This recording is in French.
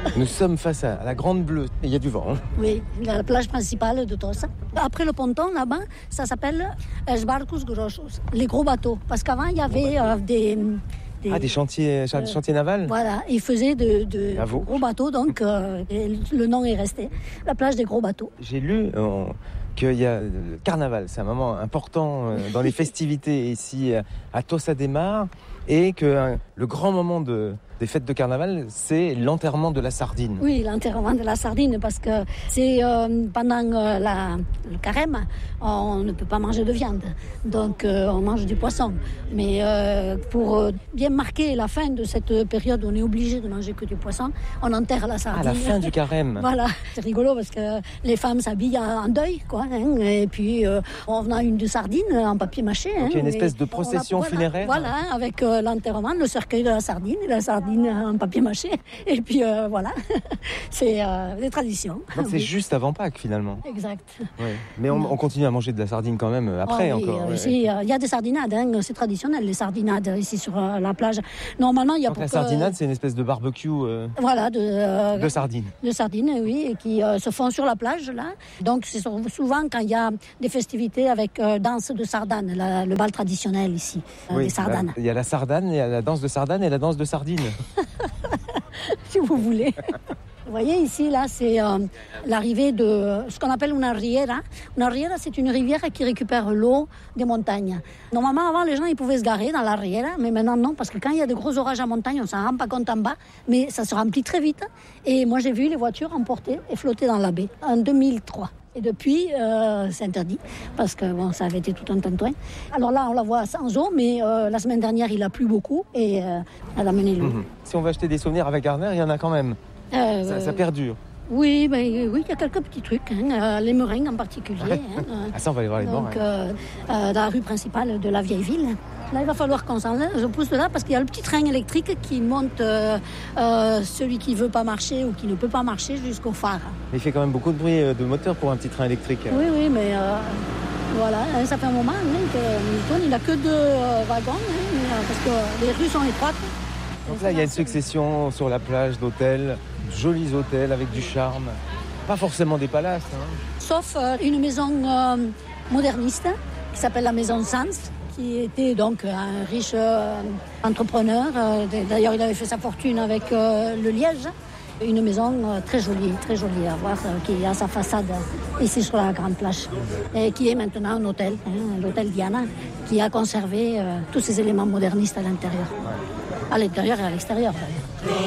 Nous sommes face à la Grande Bleue. Il y a du vent. Hein. Oui, la plage principale de Tossa. Après le ponton, là-bas, ça s'appelle Els Barcos Grossos, les gros bateaux. Parce qu'avant, il y avait des chantiers navals. Voilà, ils faisaient de gros bateaux, donc le nom est resté. La plage des gros bateaux. J'ai lu qu'il y a le carnaval, c'est un moment important dans les festivités ici à Tossa de Mar, et que le grand moment des fêtes de carnaval, c'est l'enterrement de la sardine. Oui, l'enterrement de la sardine, parce que c'est pendant le carême, on ne peut pas manger de viande, donc on mange du poisson. Mais pour bien marquer la fin de cette période où on est obligé de manger que du poisson, on enterre la sardine. À la fin du carême. Voilà, c'est rigolo parce que les femmes s'habillent en deuil, quoi. Hein, et puis on a une de sardine en papier mâché. Donc il y a une espèce de procession funéraire. Voilà, avec l'enterrement, le cercueil de la sardine, et la sardine en papier mâché. Et puis voilà, c'est des traditions. Donc c'est juste avant Pâques finalement. Exact. Oui. Mais on continue à manger de la sardine quand même après encore. Il y a des sardinades, hein, c'est traditionnel les sardinades ici sur la plage. Normalement, il y a. Donc la sardinade, c'est une espèce de barbecue. Voilà, de sardines. De sardines, oui, et qui se font sur la plage là. Donc c'est souvent quand il y a des festivités avec danse de sardane, le bal traditionnel ici, les sardanes. Il y a la sardane, il y a la danse de sardane et la danse de sardine. Si vous voulez. Vous voyez ici, là, c'est l'arrivée de ce qu'on appelle une riera. Une riera, c'est une rivière qui récupère l'eau des montagnes. Normalement, avant, les gens ils pouvaient se garer dans la riera, mais maintenant, non, parce que quand il y a de gros orages en montagne, on ne s'en rend pas compte en bas, mais ça se remplit très vite. Et moi, j'ai vu les voitures emporter et flotter dans la baie en 2003. Et depuis, c'est interdit, parce que bon, ça avait été tout un tintouin. Alors là, on la voit sans eau, mais la semaine dernière, il a plu beaucoup et elle a mené l'eau. Si on veut acheter des souvenirs avec Garner, il y en a quand même. Ça perdure. Oui, il y a quelques petits trucs, hein, les meringues en particulier. Ça, on va aller voir les meringues. Dans la rue principale de la vieille ville. Là, il va falloir qu'on s'en je pousse de là parce qu'il y a le petit train électrique qui monte celui qui ne veut pas marcher ou qui ne peut pas marcher jusqu'au phare. Il fait quand même beaucoup de bruit de moteur pour un petit train électrique. Oui, mais voilà, ça fait un moment qu'il tourne. Il n'a que 2 wagons, parce que les rues sont étroites. Donc là, il y a une succession sur la plage d'hôtels, jolis hôtels avec du charme. Pas forcément des palaces. Sauf une maison moderniste qui s'appelle la maison Sanz, qui était donc un riche entrepreneur. D'ailleurs, il avait fait sa fortune avec le liège. Une maison très jolie à voir, qui a sa façade ici sur la grande plage. Et qui est maintenant un hôtel, l'hôtel Diana, qui a conservé tous ces éléments modernistes à l'intérieur. À l'intérieur et à l'extérieur.